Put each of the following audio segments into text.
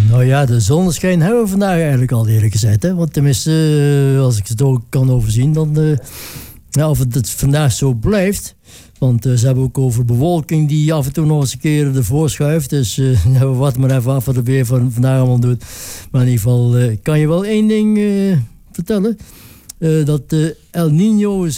Nou ja, de zonneschijn hebben we vandaag eigenlijk al eerlijk gezegd. Hè? Want tenminste, als ik het ook kan overzien, dan... of het vandaag zo blijft... Want ze hebben ook over bewolking die af en toe nog eens een keer ervoor schuift. Dus we wachten maar even af wat er weer vandaag allemaal doet. Maar in ieder geval kan je wel één ding vertellen. Dat El Niño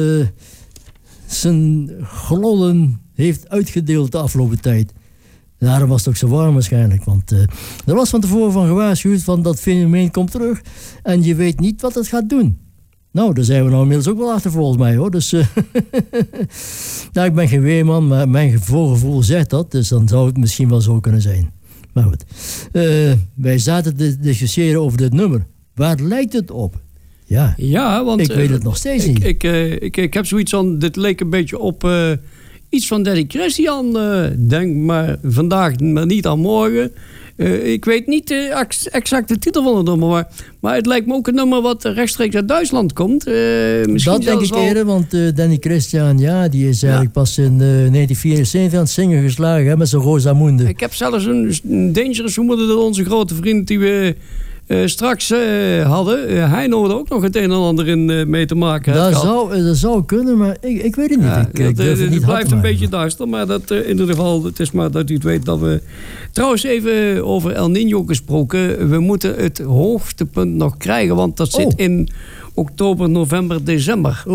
zijn glodden heeft uitgedeeld de afgelopen tijd. Daarom was het ook zo warm waarschijnlijk. Want er was van tevoren van gewaarschuwd van dat fenomeen komt terug. En je weet niet wat het gaat doen. Nou, daar zijn we nou inmiddels ook wel achter volgens mij hoor. Dus nou, ik ben geen weerman, maar mijn voorgevoel zegt dat. Dus dan zou het misschien wel zo kunnen zijn. Maar goed. Wij zaten te discussiëren over dit nummer. Waar lijkt het op? Ja, want... Ik weet het nog steeds niet. Ik heb zoiets van... Dit leek een beetje op iets van Danny Christian. Denk maar vandaag, maar niet aan morgen. Ik weet niet exact de titel van het nummer, maar het lijkt me ook een nummer wat rechtstreeks uit Duitsland komt. Dat denk ik eerder, want Danny Christian, die is eigenlijk pas in 1974 aan het zingen geslagen hè, met zijn Rosamunde. Ik heb zelfs een Dangerous Woman, onze grote vriend die we straks hadden. Hij noemde ook nog het een en ander in mee te maken. Dat zou kunnen, maar ik weet het niet. Ik durf het niet. Het blijft een beetje duister, maar dat, in ieder geval, het is maar dat u het weet dat we... Trouwens, even over El Niño gesproken. We moeten het hoogtepunt nog krijgen, want dat zit in oktober, november, december.